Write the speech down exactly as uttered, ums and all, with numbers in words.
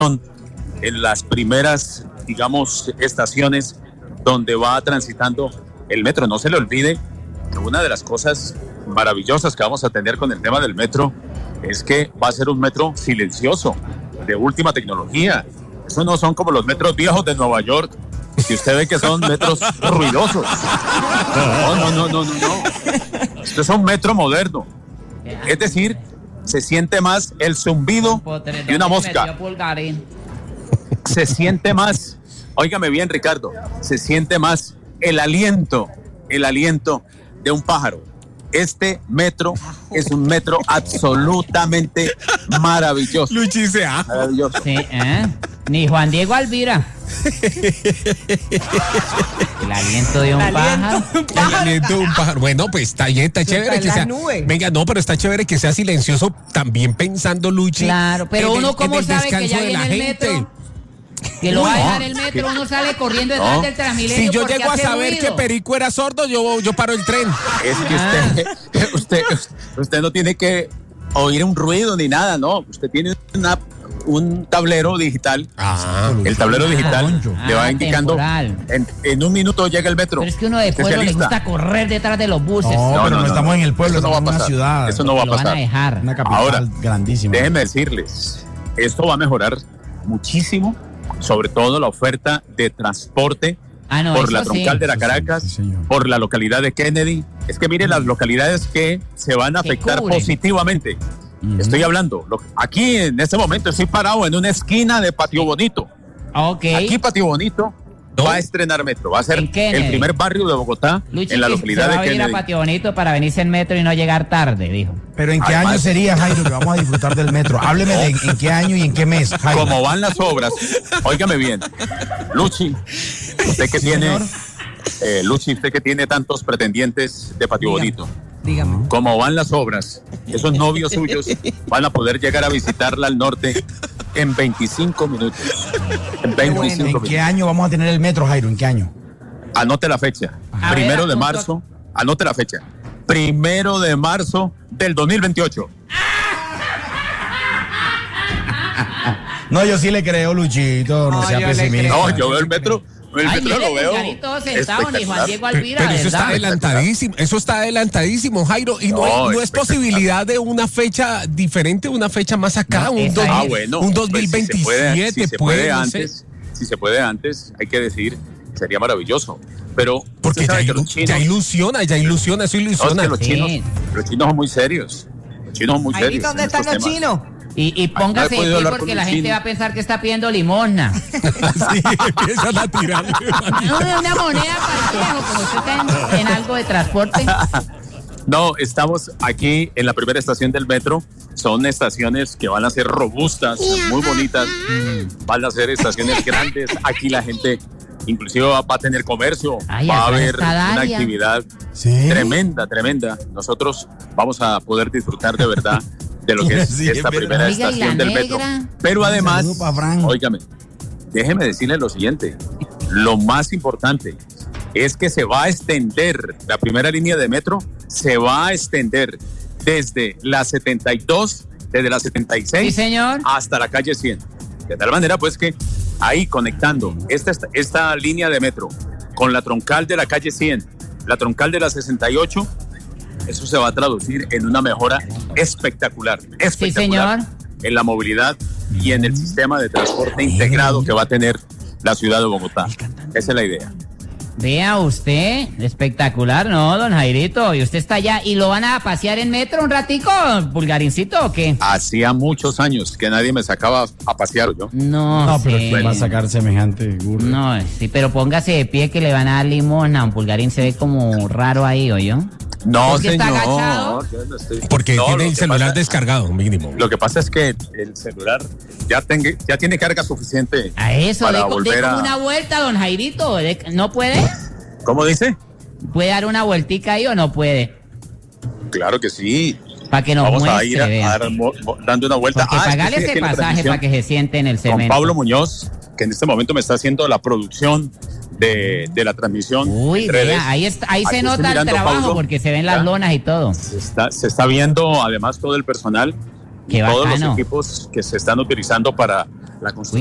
en las primeras, digamos, estaciones donde va transitando el metro. No se le olvide que una de las cosas maravillosas que vamos a tener con el tema del metro es que va a ser un metro silencioso, de última tecnología. Eso no son como los metros viejos de Nueva York, que usted ve que son metros ruidosos. No, no, no, no, no, no. Esto es un metro moderno. Es decir, se siente más el zumbido de una mosca. Se siente más, óigame bien, Ricardo, se siente más el aliento, el aliento de un pájaro. Este metro es un metro absolutamente maravilloso. Luchi se ha. Maravilloso. Sí, ¿eh? Ni Juan Diego Alvira. El aliento de un El aliento pájaro. de un pájaro. El aliento de un pájaro. Bueno, pues está bien, está chévere en que las sea. nubes. Venga, no, pero está chévere que sea silencioso, también pensando, Luchi. Claro, pero en el- uno cómo en el sabe que descanso ya de la viene el gente. metro. Que lo va a No, dejar el metro, uno sale corriendo detrás No. del Transmilenio. Si yo porque llego a hace saber ruido. que Perico era sordo, yo, yo paro el tren. Es que usted, usted, usted no tiene que oír un ruido ni nada, no. Usted tiene una, un tablero digital. Ah, El tablero digital Ah, le va indicando. temporal. En, en un minuto llega el metro. Pero es que uno de pueblo le Especialista. gusta correr detrás de los buses. No, No, pero no, no, no, estamos no. en el pueblo, Eso no estamos va a en una pasar. ciudad. Eso no va a Lo van a pasar. dejar. Una capital Ahora, grandísima. Déjenme decirles, esto va a mejorar muchísimo, sobre todo la oferta de transporte Ah, no, por eso la sí. troncal de la Eso sí, Caracas, sí, señor. por la localidad de Kennedy. Es que mire las localidades que se van a Que afectar cubren. positivamente. Estoy hablando, lo- aquí en este momento estoy parado en una esquina de Patio Bonito. Ok. Aquí Patio Bonito ¿No? va a estrenar metro, va a ser En Kennedy. el primer barrio de Bogotá Luchi, en la que localidad se va de a venir Kennedy. a Patio Bonito para venirse en metro y no llegar tarde, dijo. Pero ¿en qué Además- año sería, Jairo, que vamos a disfrutar del metro? Hábleme de en qué año y en qué mes, Jairo. Como van las obras, óigame bien, Luchi, usted que tiene, eh, Luchi, usted que tiene tantos pretendientes de Patio Dígame. Bonito, Dígame. como van las obras, esos novios suyos van a poder llegar a visitarla al norte en veinticinco minutos. En Qué bueno, veinticinco ¿en minutos. qué año vamos a tener el metro, Jairo? ¿En qué año? Anote la fecha, A primero ver, de apunto- marzo, anote la fecha, primero de marzo del dos mil veintiocho. No, yo sí le creo, Luchito, no, No, sea yo le pesimista. creo. No, yo veo el metro, el Ay, metro mire, lo veo Pulgarito sentado, ni Juan espectacular. Diego Pero, Alvira, pero eso está ¿verdad? adelantadísimo, eso está adelantadísimo, Jairo, y no, No, hay- no es espectacular. posibilidad de una fecha diferente, una fecha más acá, No, un, esa dos- es. Ah, bueno, un pues, dos mil veintisiete, si se puede, si se puede pues, no sé. antes, si se puede antes, hay que decir, sería maravilloso. Pero Porque usted ya, sabe que ilu- los chinos, ya ilusiona, ya ilusiona, eso no, es ilusiona. que los Sí. chinos, los chinos son muy serios. Los chinos son muy Ahí serios. ¿dónde en están estos los temas. chinos? Y, y póngase No he de podido pie hablar porque con la un gente chino. va a pensar que está pidiendo limosna. Sí, empiezan a tirar. No, de una moneda para el viejo, como usted está en, en algo de transporte. No, estamos aquí en la primera estación del metro. Son estaciones que van a ser robustas, muy bonitas. Van a ser estaciones grandes. Aquí la gente inclusive va, va a tener comercio. Ay, va a atrás haber está una Dalia. actividad ¿Sí? tremenda, tremenda. Nosotros vamos a poder disfrutar de verdad de lo que es Sí, esta es primera verdad. Oiga, ¿y estación la del metro. negra? Pero Un además, saludo pa' Fran. óigame, déjeme decirle lo siguiente. Lo más importante es que se va a extender, la primera línea de metro se va a extender desde la setenta y dos, desde la setenta y Sí, seis señor. hasta la calle cien. De tal manera pues que ahí conectando esta, esta, esta línea de metro con la troncal de la calle cien, la troncal de la sesenta y ocho, eso se va a traducir en una mejora espectacular, espectacular señor. en la movilidad y en el sistema de transporte integrado que va a tener la ciudad de Bogotá. Esa es la idea. Vea usted, espectacular, ¿no, don Jairito? Y usted está allá y lo van a pasear en metro un ratico, Pulgarincito, ¿o qué? Hacía muchos años que nadie me sacaba a pasear yo. No, No, pero sé. ¿quién va a sacar semejante burro? No, sí, pero póngase de pie que le van a dar limosna. Un Pulgarín se ve como raro ahí, ¿oyó? No, ¿Por qué está señor. agachado? yo no estoy- Porque No, tiene lo el que celular pasa- descargado, mínimo. Lo que pasa es que el celular ya, tenga, ya tiene carga suficiente A eso, para de, de volver como a... una vuelta, don Jairito. de- ¿No puede? ¿Cómo dice? ¿Puede dar una vueltica ahí o no puede? Claro que sí. Para que nos Vamos muestre, a ir a, vea. a dar mo- mo- dando una vuelta. Porque Ah, es que pagale sí, ese aquí en la pasaje transmisión para que se siente en el Con cemento. Pablo Muñoz, que en este momento me está haciendo la producción de, de la transmisión. Uy, en redes. vea, ahí, está, ahí Aquí se estoy nota el mirando, trabajo Pablo. porque se ven las Ya. lonas y todo. Se está, se está viendo además todo el personal y Qué todos bacano. los equipos que se están utilizando para la construcción.